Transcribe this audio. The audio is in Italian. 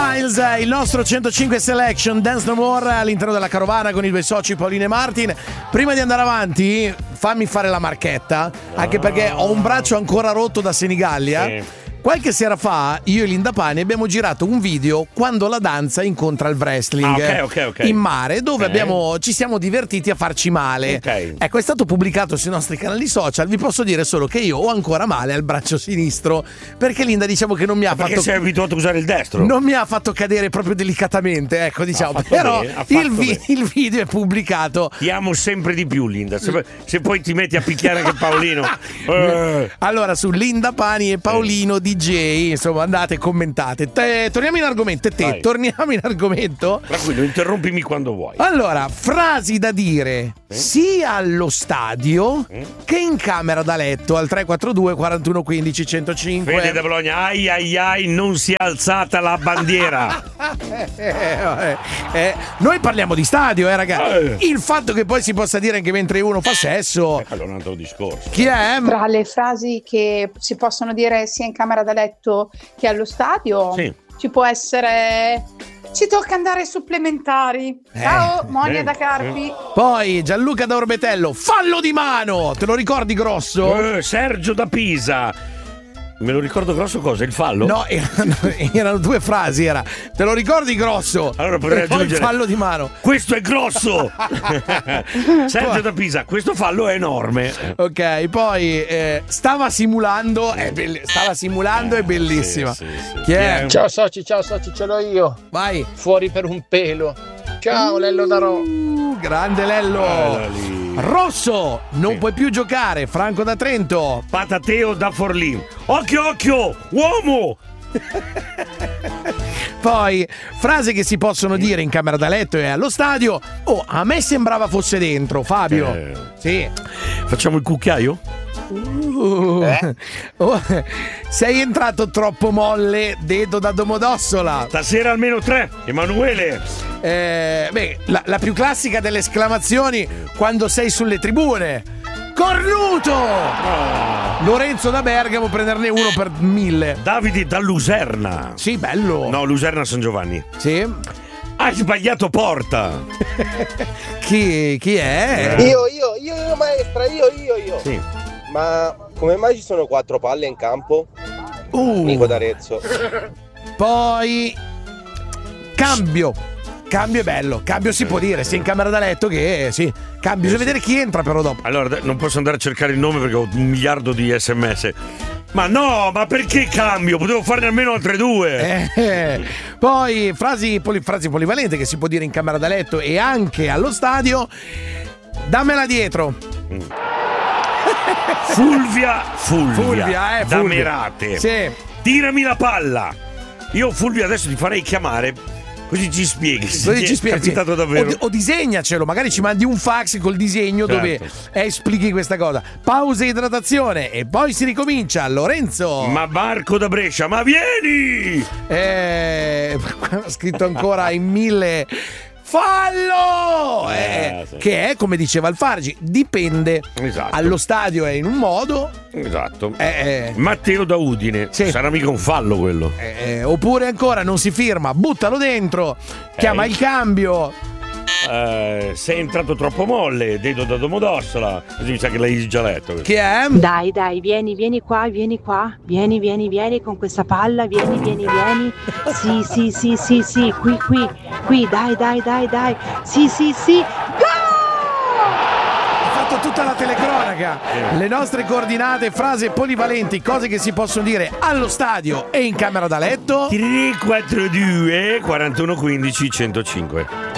Styles, il nostro 105 Selection Dance No More all'interno della carovana con i due soci Paolino e Martin. Prima di andare avanti, fammi fare la marchetta, anche perché ho un braccio ancora rotto da Senigallia. Sì. Qualche sera fa io e Linda Pani abbiamo girato un video quando la danza incontra il wrestling in mare, dove ci siamo divertiti a farci male. Ecco, è stato pubblicato sui nostri canali social. Vi posso dire solo che io ho ancora male al braccio sinistro, perché Linda diciamo che non mi ha fatto... Perché sei abituato a usare il destro? Non mi ha fatto cadere proprio delicatamente, ecco, diciamo. Però il video è pubblicato. Ti amo sempre di più, Linda. Se poi ti metti a picchiare anche Paolino. Allora, su Linda Pani e Paolino DJ, insomma, andate e commentate. Torniamo in argomento. Torniamo in argomento. Tranquillo, interrompimi quando vuoi. Allora, frasi da dire sia allo stadio che in camera da letto al 342 41 15 105. Fede da Bologna, ai, non si è alzata la bandiera. Noi parliamo di stadio, ragazzi. Il fatto che poi si possa dire anche mentre uno fa sesso è un altro discorso. Chi è? Tra le frasi che si possono dire sia in camera da letto che allo stadio, ci può essere: ci tocca andare ai supplementari. Ciao, Monia da Carpi. Poi Gianluca da Orbetello, fallo di mano, te lo ricordi grosso? Sergio da Pisa, me lo ricordo grosso cosa? Il fallo? No, erano due frasi, te lo ricordi grosso? Allora potrei aggiungere il fallo di mano. Questo è grosso. Sergio da Pisa, questo fallo è enorme. Ok, poi stava simulando, è bellissima. Sì. Chi è? Ciao soci, ce l'ho io. Vai. Fuori per un pelo. Ciao Lello Darò. Grande Lello. Rosso, non puoi più giocare. Franco da Trento. Patateo da Forlì. Occhio, uomo. Poi frasi che si possono dire in camera da letto e allo stadio. A me sembrava fosse dentro, Fabio. Sì. Facciamo il cucchiaio? Sei entrato troppo molle, Dedo da Domodossola. Stasera almeno 3, Emanuele. La più classica delle esclamazioni quando sei sulle tribune: cornuto! Lorenzo da Bergamo, prenderne uno per 1000. Davide da Luserna. Sì, bello. No, Luserna San Giovanni. Sì. Hai sbagliato porta. Chi è? Io maestra, io. Sì. Ma come mai ci sono 4 palle in campo? Nico d'Arezzo. Poi cambio è bello. Cambio si può dire sia in camera da letto che cambio. Bisogna vedere chi entra però dopo. Allora non posso andare a cercare il nome perché ho 1 miliardo di SMS. Ma no, ma perché cambio? Potevo farne almeno altre 2. Poi frasi polivalente che si può dire in camera da letto e anche allo stadio. Dammela dietro. Fulvia da Fulvia. Merate. Sì. Tirami la palla. Io Fulvia adesso ti farei chiamare, così ci spieghi se ti è capitato davvero. O disegnacelo, magari ci mandi un fax col disegno dove esplichi questa cosa. Pausa idratazione e poi si ricomincia. Lorenzo. Ma Marco da Brescia, ma vieni! Ha scritto ancora in 1000. Fallo! Che è, come diceva Alfargi, dipende. Esatto. Allo stadio è in un modo. Esatto. Matteo da Udine. Sarà mica un fallo quello. Oppure ancora non si firma, buttalo dentro, chiama il cambio. Sei entrato troppo molle, Dedo da Domodossola. Così mi sa che l'hai già letto. Chi è? Dai, vieni qua. Vieni con questa palla, vieni. Sì, qui, dai. Sì. Ha fatto tutta la telecronaca. Le nostre coordinate, frasi polivalenti, cose che si possono dire allo stadio e in camera da letto. 342 41 15 105.